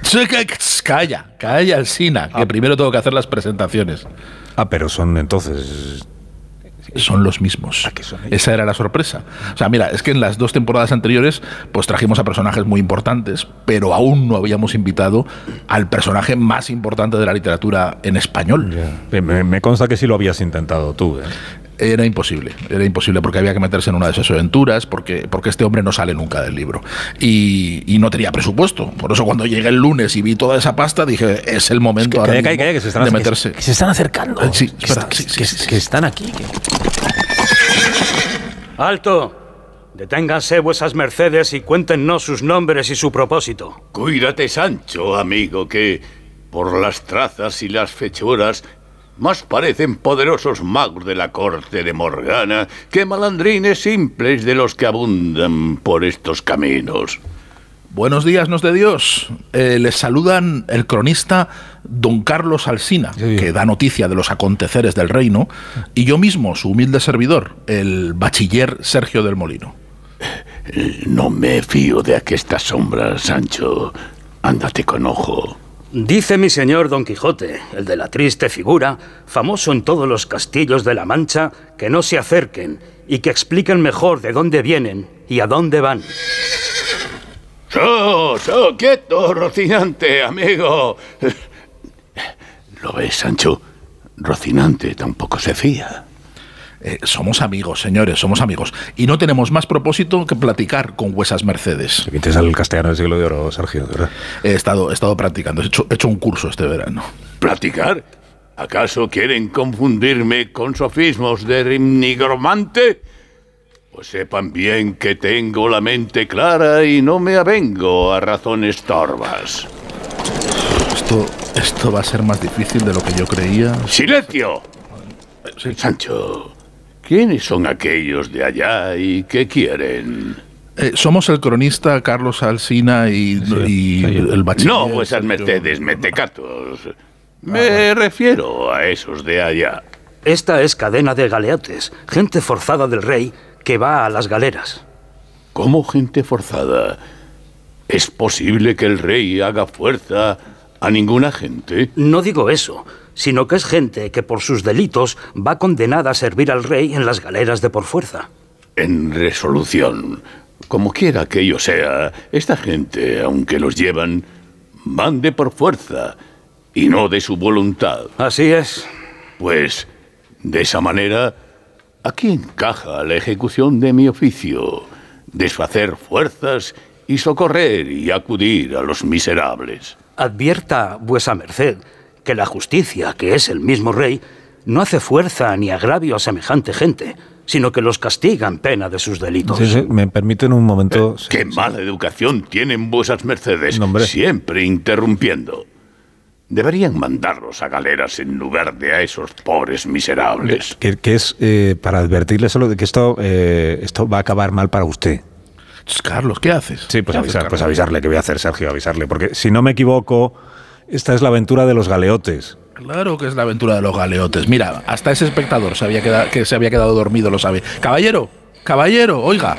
Calla, Alsina, que primero tengo que hacer las presentaciones. Pero son entonces... Son los mismos. ¿Qué son ellos? Esa era la sorpresa. O sea, mira, es que en las 2 temporadas anteriores pues trajimos a personajes muy importantes, pero aún no habíamos invitado al personaje más importante de la literatura en español. Me consta que sí lo habías intentado tú, ¿eh? Era imposible porque había que meterse en una de esas aventuras, porque este hombre no sale nunca del libro y no tenía presupuesto. Por eso cuando llegué el lunes y vi toda esa pasta dije, es el momento ahora mismo de meterse. Que se están acercando. Sí, que están aquí. ¡Alto! Deténganse vuesas mercedes y cuéntenos sus nombres y su propósito. Cuídate, Sancho, amigo, que por las trazas y las fechuras más parecen poderosos magos de la corte de Morgana que malandrines simples de los que abundan por estos caminos. Buenos días, nos de Dios. Les saludan el cronista don Carlos Alsina, que da noticia de los aconteceres del reino, y yo mismo, su humilde servidor, el bachiller Sergio del Molino. No me fío de aquesta sombra, Sancho. Ándate con ojo. Dice mi señor Don Quijote, el de la triste figura, famoso en todos los castillos de la Mancha, que no se acerquen y que expliquen mejor de dónde vienen y a dónde van. ¡Quieto, Rocinante, amigo! ¿Lo ves, Sancho? Rocinante tampoco se fía. Somos amigos, señores, somos amigos. Y no tenemos más propósito que platicar con vuesas mercedes. ¿Qué te sale el castellano del siglo de oro, Sergio? ¿Verdad? He estado practicando, he hecho un curso este verano. ¿Platicar? ¿Acaso quieren confundirme con sofismos de rimnigromante? Pues sepan bien que tengo la mente clara y no me avengo a razones torvas. Esto va a ser más difícil de lo que yo creía. ¡Silencio! Sí. Sancho, ¿quiénes son aquellos de allá y qué quieren? Somos el cronista Carlos Alsina y el bachiller... No, vuesas mercedes, metecatos. Me refiero a esos de allá. Esta es cadena de galeotes, gente forzada del rey que va a las galeras. ¿Cómo gente forzada? ¿Es posible que el rey haga fuerza a ninguna gente? No digo eso, sino que es gente que por sus delitos va condenada a servir al rey en las galeras de por fuerza. En resolución, como quiera que ello sea, esta gente, aunque los llevan, van de por fuerza y no de su voluntad. Así es. Pues, de esa manera, aquí encaja la ejecución de mi oficio: desfacer fuerzas y socorrer y acudir a los miserables. Advierta vuesa merced que la justicia, que es el mismo rey, no hace fuerza ni agravio a semejante gente, sino que los castiga en pena de sus delitos. Sí, me permiten un momento... ¡Qué mala educación tienen vuesas mercedes! No, siempre interrumpiendo. Deberían mandarlos a galeras en lugar de a esos pobres miserables. Que es para advertirle solo de que esto va a acabar mal para usted. Carlos, ¿qué haces? Sí, pues avisarle. ¿Qué voy a hacer, Sergio? Avisarle. Porque si no me equivoco, esta es la aventura de los galeotes. Claro que es la aventura de los galeotes. Mira, hasta ese espectador se había quedado dormido lo sabe. Caballero, oiga.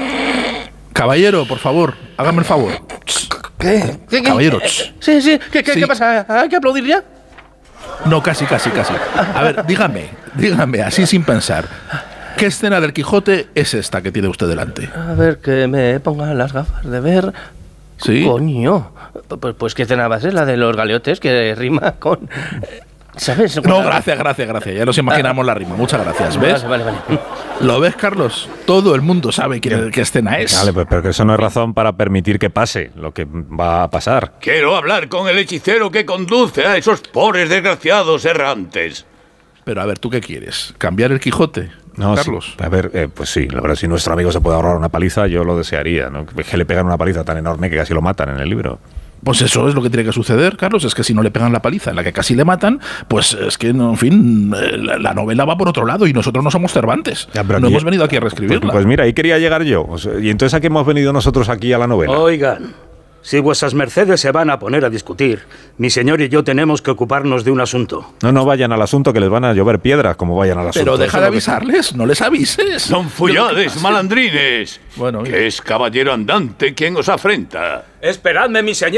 Caballero, por favor, hágame el favor. ¿Qué? Caballero. Sí. ¿Qué pasa? ¿Hay que aplaudir ya? No, casi. A ver, dígame, así sin pensar. ¿Qué escena del Quijote es esta que tiene usted delante? A ver, que me pongan las gafas de ver. ¿Sí? Coño. Pues ¿qué escena va a ser? La de los galeotes, que rima con... ¿Sabes? No, gracias. Ya nos imaginamos la rima. Muchas gracias. ¿Ves? Vale. ¿Lo ves, Carlos? Todo el mundo sabe qué escena es. Vale, pero que eso no es razón para permitir que pase lo que va a pasar. Quiero hablar con el hechicero que conduce a esos pobres desgraciados errantes. Pero a ver, ¿tú qué quieres? ¿Cambiar el Quijote? No, Carlos. Sí. A ver, pues sí, la verdad, si nuestro amigo se puede ahorrar una paliza, yo lo desearía, ¿no? Que le pegan una paliza tan enorme que casi lo matan en el libro. Pues eso es lo que tiene que suceder, Carlos, es que si no le pegan la paliza en la que casi le matan, pues es que, en fin, la novela va por otro lado y nosotros no somos Cervantes. No hemos venido aquí a reescribirla. Pues mira, ahí quería llegar yo. Y entonces, ¿a qué hemos venido nosotros aquí a la novela? Oigan, si vuesas mercedes se van a poner a discutir, mi señor y yo tenemos que ocuparnos de un asunto. No vayan al asunto, que les van a llover piedras como vayan al asunto. Pero deja de avisarles, no les avises. ¡Non follades, malandrines! Bueno, que es caballero andante quien os afrenta. Esperadme, mi señor.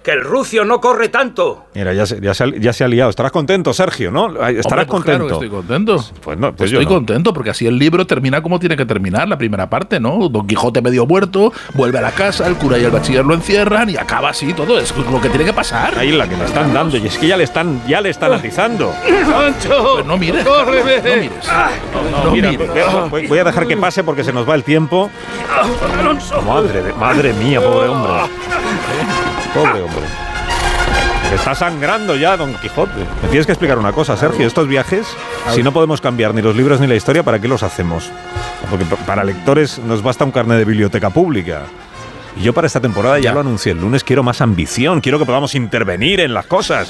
que el rucio no corre tanto. Mira, ya se ha liado. Estarás contento, Sergio, ¿no? Estarás contento. Claro que estoy contento. Pues no, pues estoy yo no. contento porque así el libro termina como tiene que terminar, la primera parte, ¿no? Don Quijote medio muerto, vuelve a la casa, el cura y el bachiller lo encierran y acaba así todo. Es lo que tiene que pasar. Ahí la que le están dando, y es que ya le están atizando. ¡Sancho! Pues no mires. ¡Córreme! No mires. No Mira, mires. voy a dejar que pase porque se nos va el tiempo. Alonso. Madre mía, pobre hombre. Pobre hombre. Está sangrando ya, Don Quijote. Me tienes que explicar una cosa, Sergio. Estos viajes, si no podemos cambiar ni los libros ni la historia, ¿para qué los hacemos? Porque para lectores nos basta un carnet de biblioteca pública. Y yo para esta temporada, ya lo anuncié el lunes, quiero más ambición. Quiero que podamos intervenir en las cosas.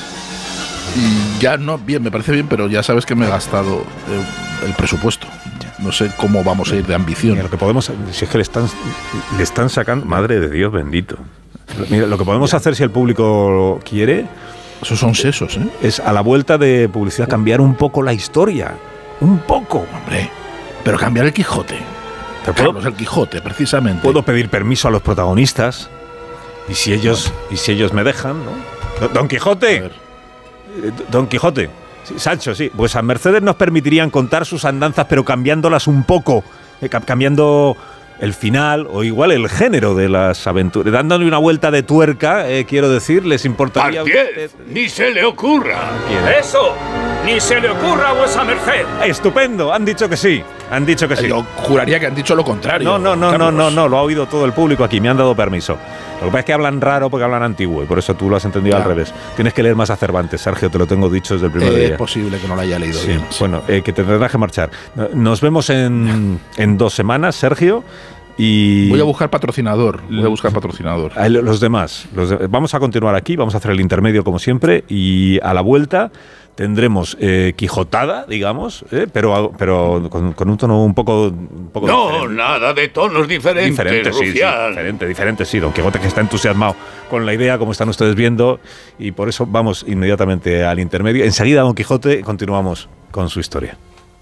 Y ya no, bien, me parece bien, pero ya sabes que me he gastado el presupuesto. No sé cómo vamos a ir de ambición. Mira, lo que podemos, si es que le están sacando, madre de Dios bendito. Mira, lo que podemos hacer si el público quiere, Esos son sesos, ¿eh? es a la vuelta de publicidad cambiar un poco la historia. Un poco. Hombre, pero cambiar el Quijote. Pero Carlos, el Quijote, precisamente. puedo pedir permiso a los protagonistas y si ellos me dejan, ¿no? Don A Quijote. ver. Don Quijote. Sí, Sancho, sí. Pues a Mercedes nos permitirían contar sus andanzas, pero cambiándolas un poco. Cambiando el final o igual el género de las aventuras. Dándole una vuelta de tuerca, quiero decir, les importaría... ¡Pardiez! ¡Ni se le ocurra! ¡Eso! ¡Ni se le ocurra a vuesa merced! ¡Estupendo! Han dicho que sí. Han dicho que sí. Yo juraría que han dicho lo contrario. No, Carlos. lo ha oído todo el público aquí, me han dado permiso. Lo que pasa es que hablan raro porque hablan antiguo y por eso tú lo has entendido al revés. Tienes que leer más a Cervantes, Sergio, te lo tengo dicho desde el primer día. Es posible que no lo haya leído Sí, bien. bueno, que te tendrás que marchar. Nos vemos en 2 semanas, Sergio, y... Voy a buscar patrocinador. Los demás. Vamos a continuar aquí, vamos a hacer el intermedio como siempre y a la vuelta tendremos Quijotada, digamos, pero con un tono un poco No, diferente. nada de tonos diferentes, Sí, Rufián. diferente, sí. Don Quijote que está entusiasmado con la idea, como están ustedes viendo, y por eso vamos inmediatamente al intermedio. Enseguida, Don Quijote, continuamos con su historia.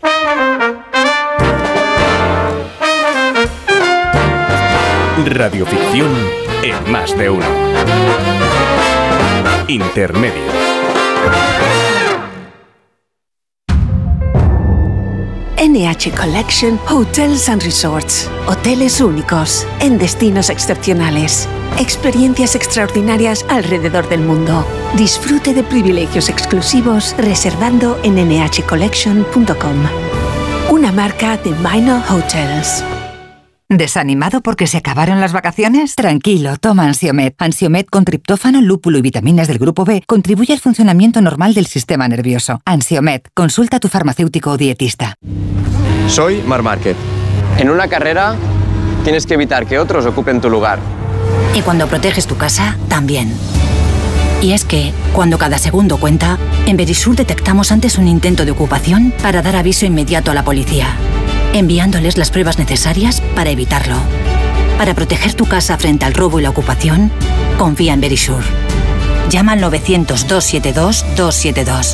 Radioficción en más de uno. Intermedio. NH Collection Hotels and Resorts. Hoteles únicos, en destinos excepcionales. Experiencias extraordinarias alrededor del mundo. Disfrute de privilegios exclusivos reservando en nhcollection.com. Una marca de Minor Hotels. ¿Desanimado porque se acabaron las vacaciones? Tranquilo, toma Ansiomed. Ansiomed con triptófano, lúpulo y vitaminas del grupo B contribuye al funcionamiento normal del sistema nervioso. Ansiomed, consulta a tu farmacéutico o dietista. Soy Marc Márquez. En una carrera tienes que evitar que otros ocupen tu lugar. Y cuando proteges tu casa, también. Y es que, cuando cada segundo cuenta, en Verisur detectamos antes un intento de ocupación para dar aviso inmediato a la policía, enviándoles las pruebas necesarias para evitarlo. Para proteger tu casa frente al robo y la ocupación, confía en Verisur. Llama al 900-272-272.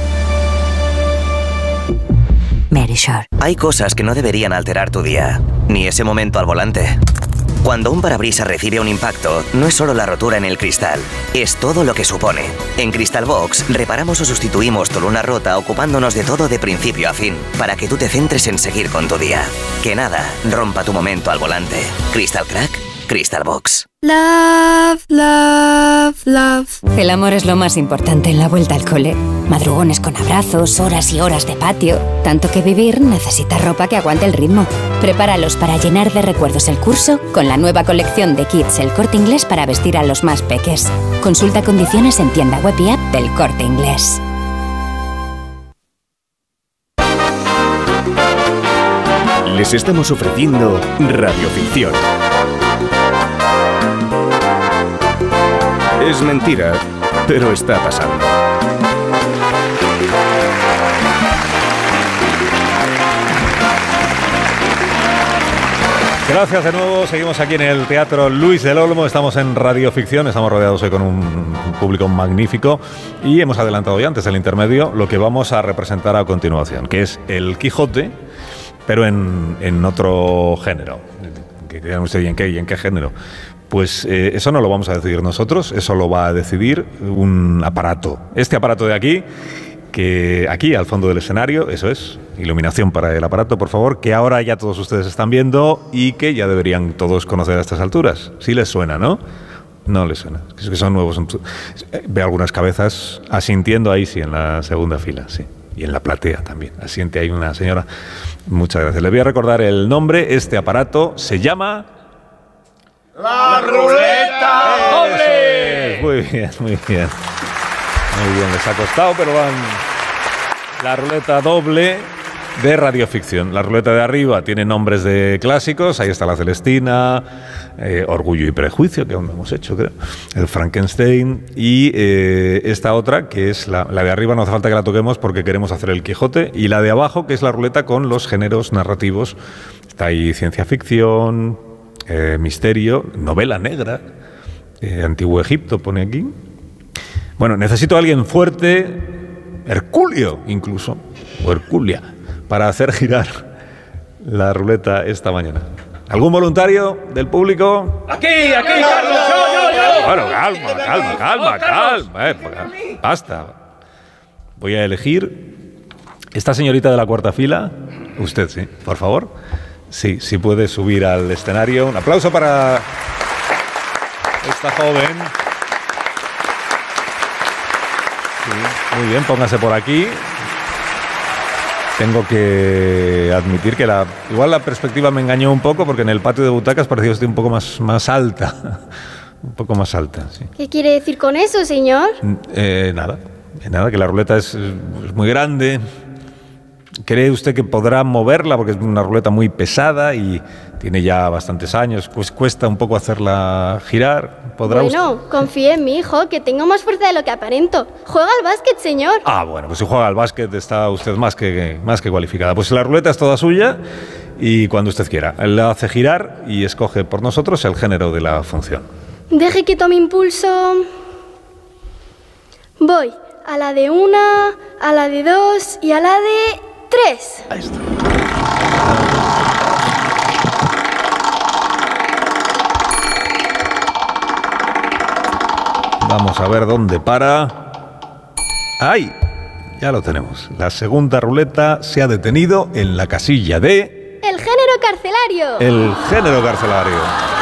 Verisur. Hay cosas que no deberían alterar tu día, ni ese momento al volante. Cuando un parabrisas recibe un impacto, no es solo la rotura en el cristal, es todo lo que supone. En Crystal Box reparamos o sustituimos tu luna rota ocupándonos de todo de principio a fin, para que tú te centres en seguir con tu día. Que nada rompa tu momento al volante. Crystal Crack, Crystal Box. Love, love, love. El amor es lo más importante en la vuelta al cole. Madrugones con abrazos, horas y horas de patio. Tanto que vivir necesita ropa que aguante el ritmo. Prepáralos para llenar de recuerdos el curso con la nueva colección de kits El Corte Inglés para vestir a los más peques. Consulta condiciones en tienda web y app del Corte Inglés. Les estamos ofreciendo radioficción. Es mentira, pero está pasando. Gracias de nuevo, seguimos aquí en el Teatro Luis del Olmo, estamos en Radioficción, estamos rodeados hoy con un público magnífico y hemos adelantado ya antes del intermedio lo que vamos a representar a continuación, que es el Quijote, pero en otro género. Que digan ustedes, ¿y en qué género? Pues eso no lo vamos a decidir nosotros, eso lo va a decidir un aparato. Este aparato de aquí, que aquí al fondo del escenario, eso es, iluminación para el aparato, por favor, que ahora ya todos ustedes están viendo y que ya deberían todos conocer a estas alturas. Sí les suena, ¿no? No les suena, es que son nuevos. Ve algunas cabezas asintiendo ahí, sí, en la segunda fila, sí. Y en la platea también. Asiente ahí una señora. Muchas gracias. Le voy a recordar el nombre. Este aparato se llama... ¡La ruleta doble! Muy bien, muy bien. Muy bien, les ha costado, pero van... La ruleta doble de radioficción. La ruleta de arriba tiene nombres de clásicos. Ahí está La Celestina, Orgullo y Prejuicio, que aún no hemos hecho, creo. El Frankenstein. Y esta otra, que es la de arriba, no hace falta que la toquemos porque queremos hacer el Quijote. Y la de abajo, que es la ruleta con los géneros narrativos. Está ahí ciencia ficción, misterio, novela negra, Antiguo Egipto, pone aquí. Bueno, necesito a alguien fuerte, Herculio incluso, o Herculia, para hacer girar la ruleta esta mañana. ¿Algún voluntario del público? Aquí, Carlos, yo. Bueno, calma. Basta. Voy a elegir esta señorita de la cuarta fila. Usted, sí, por favor. Sí, si puede subir al escenario. Un aplauso para esta joven. Sí, muy bien, póngase por aquí. Tengo que admitir que igual la perspectiva me engañó un poco, porque en el patio de butacas parecía usted un poco más alta. Un poco más alta, sí. ¿Qué quiere decir con eso, señor? Nada, que la ruleta es muy grande. ¿Cree usted que podrá moverla? Porque es una ruleta muy pesada y tiene ya bastantes años. Pues cuesta un poco hacerla girar. Confíe en mi hijo, que tengo más fuerza de lo que aparento. Juega al básquet, señor. Bueno, pues si juega al básquet está usted más que cualificada. Pues la ruleta es toda suya y cuando usted quiera. Él la hace girar y escoge por nosotros el género de la función. Deje que tome impulso. Voy a la de 1, a la de 2 y a la de 3. Ahí está. Vamos a ver dónde para. ¡Ay! Ya lo tenemos. La segunda ruleta se ha detenido en la casilla de... El género carcelario. El género carcelario.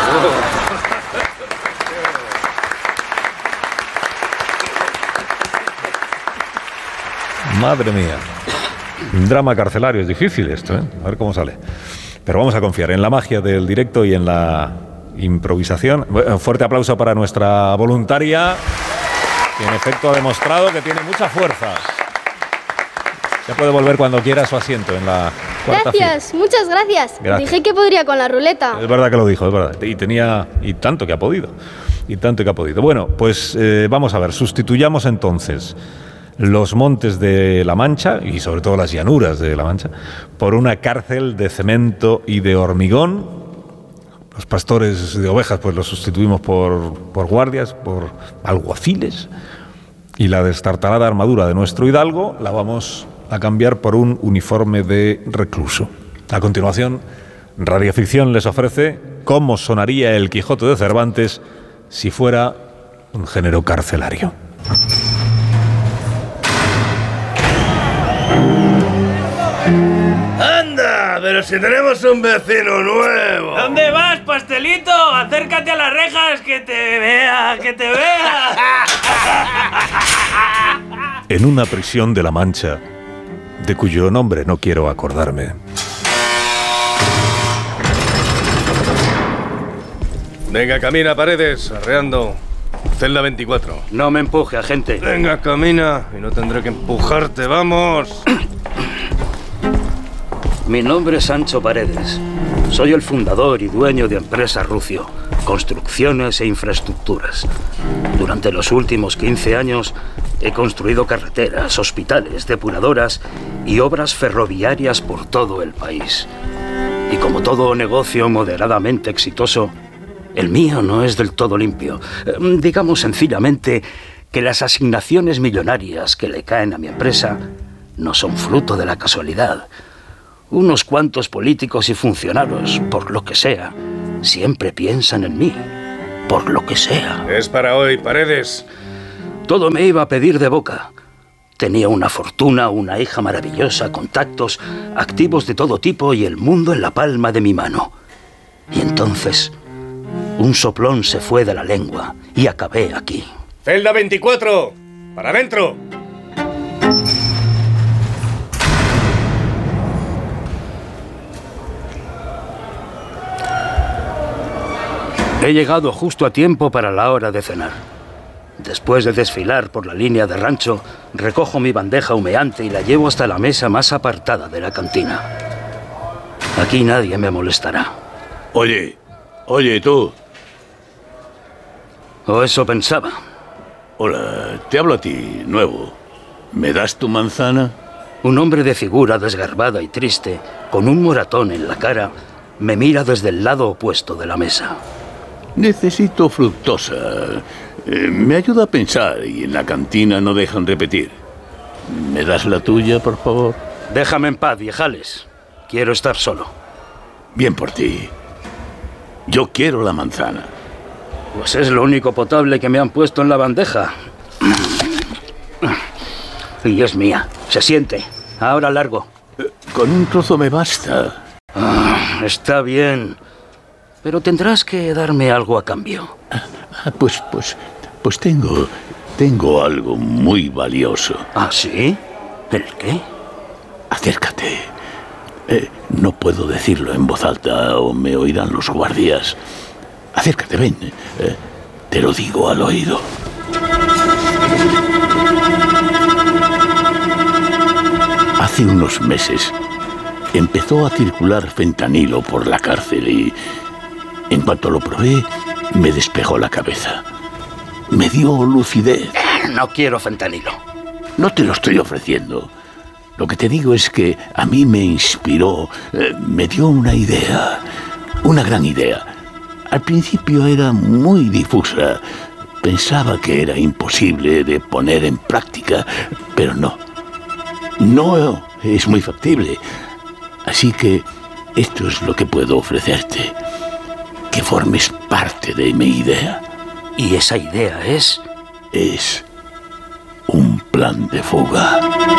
Madre mía. Un drama carcelario, es difícil esto, ¿eh? A ver cómo sale. Pero vamos a confiar en la magia del directo y en la improvisación. Un fuerte aplauso para nuestra voluntaria, que en efecto ha demostrado que tiene mucha fuerza. Ya puede volver cuando quiera a su asiento en la cuarta fila. Muchas gracias. Dije que podría con la ruleta. Es verdad que lo dijo, es verdad. Y tanto que ha podido. Bueno, pues vamos a ver, sustituyamos entonces los montes de La Mancha, y sobre todo las llanuras de La Mancha, por una cárcel de cemento y de hormigón. Los pastores de ovejas pues los sustituimos por guardias, por alguaciles, y la destartalada armadura de nuestro hidalgo la vamos a cambiar por un uniforme de recluso. A continuación, Radioficción les ofrece cómo sonaría el Quijote de Cervantes si fuera un género carcelario. ¡Anda! Pero si tenemos un vecino nuevo. ¿Dónde vas, pastelito? Acércate a las rejas, que te vea. En una prisión de La Mancha, de cuyo nombre no quiero acordarme. Venga, camina, Paredes, arreando. Celda 24. No me empuje, agente. Venga, camina y no tendré que empujarte, vamos. Mi nombre es Sancho Paredes. Soy el fundador y dueño de Empresa Rucio, Construcciones e Infraestructuras. Durante los últimos 15 años he construido carreteras, hospitales, depuradoras y obras ferroviarias por todo el país. Y como todo negocio moderadamente exitoso, el mío no es del todo limpio. Digamos sencillamente que las asignaciones millonarias que le caen a mi empresa no son fruto de la casualidad. Unos cuantos políticos y funcionarios, por lo que sea, siempre piensan en mí. por lo que sea. Es para hoy, Paredes. Todo me iba a pedir de boca. Tenía una fortuna, una hija maravillosa, contactos, activos de todo tipo y el mundo en la palma de mi mano. Y entonces, un soplón se fue de la lengua y acabé aquí. Celda 24, para adentro. He llegado justo a tiempo para la hora de cenar. Después de desfilar por la línea de rancho, recojo mi bandeja humeante y la llevo hasta la mesa más apartada de la cantina. Aquí nadie me molestará. Oye, tú. O eso pensaba. Hola, te hablo a ti, nuevo. ¿Me das tu manzana? Un hombre de figura desgarbada y triste, con un moratón en la cara, me mira desde el lado opuesto de la mesa. Necesito fructosa. Me ayuda a pensar y en la cantina no dejan repetir. ¿Me das la tuya, por favor? Déjame en paz, viejales. Quiero estar solo. Bien por ti. Yo quiero la manzana. Pues es lo único potable que me han puesto en la bandeja. Y es mía. Se siente. Ahora largo. Con un trozo me basta. Está bien. Pero tendrás que darme algo a cambio. Pues tengo algo muy valioso. ¿Ah, sí? ¿El qué? Acércate. No puedo decirlo en voz alta o me oirán los guardias. Acércate, ven. Te lo digo al oído. Hace unos meses empezó a circular fentanilo por la cárcel y en cuanto lo probé, me despejó la cabeza. Me dio lucidez. No quiero fentanilo. No te lo estoy ofreciendo. Lo que te digo es que a mí me inspiró, me dio una idea, una gran idea. Al principio era muy difusa. Pensaba que era imposible de poner en práctica, pero no. No es muy factible. Así que esto es lo que puedo ofrecerte. Que formes parte de mi idea. ¿Y esa idea es? Es un plan de fuga.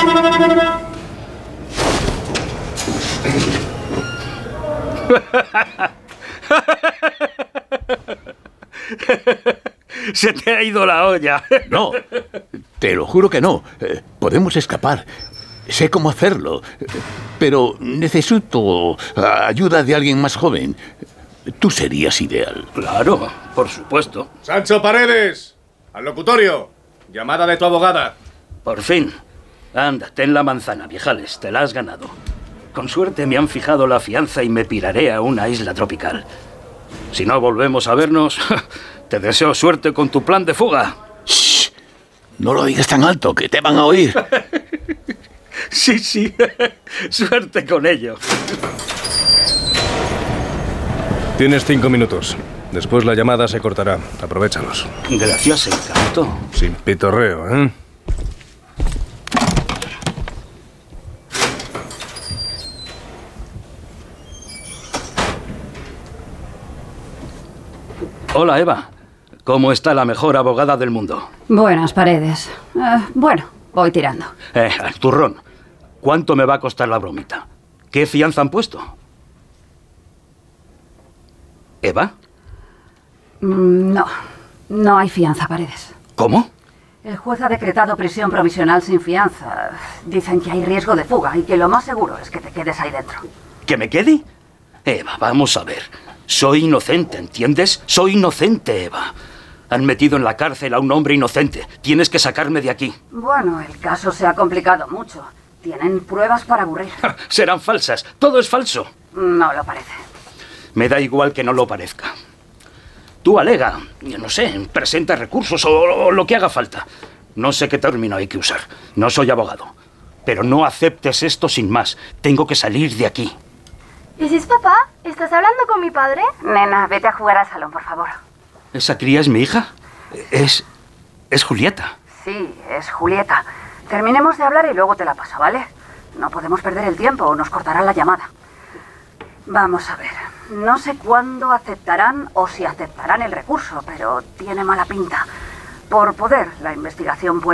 Se te ha ido la olla. No, te lo juro que no. Podemos escapar. Sé cómo hacerlo. Pero necesito ayuda de alguien más joven. Tú serías ideal. Claro, por supuesto. Sancho Paredes, al locutorio. Llamada de tu abogada. Por fin. Anda, ten la manzana, viejales. Te la has ganado. Con suerte me han fijado la fianza y me piraré a una isla tropical. Si no volvemos a vernos, te deseo suerte con tu plan de fuga. ¡Shh! No lo digas tan alto, que te van a oír. Sí. Suerte con ello. Tienes 5 minutos. Después la llamada se cortará. Aprovéchalos. Gracias, Encanto. Sin pitorreo, ¿eh? Hola, Eva. ¿Cómo está la mejor abogada del mundo? Buenas, Paredes. Bueno, voy tirando. Al turrón. ¿Cuánto me va a costar la bromita? ¿Qué fianza han puesto? ¿Eva? No hay fianza, Paredes. ¿Cómo? El juez ha decretado prisión provisional sin fianza. Dicen que hay riesgo de fuga y que lo más seguro es que te quedes ahí dentro. ¿Que me quede? Eva, vamos a ver. Soy inocente, ¿entiendes? Soy inocente, Eva. Han metido en la cárcel a un hombre inocente. Tienes que sacarme de aquí. Bueno, el caso se ha complicado mucho. Tienen pruebas para aburrir. Serán falsas. Todo es falso. No lo parece. Me da igual que no lo parezca. Tú alega, no sé, presenta recursos o lo que haga falta. No sé qué término hay que usar. No soy abogado. Pero no aceptes esto sin más. Tengo que salir de aquí. ¿Ese es papá? ¿Estás hablando con mi padre? Nena, vete a jugar al salón, por favor. ¿Esa cría es mi hija? Es Julieta. Sí, es Julieta. Terminemos de hablar y luego te la paso, ¿vale? No podemos perder el tiempo o nos cortarán la llamada. Vamos a ver. No sé cuándo aceptarán o si aceptarán el recurso, pero tiene mala pinta. Por poder, la investigación puede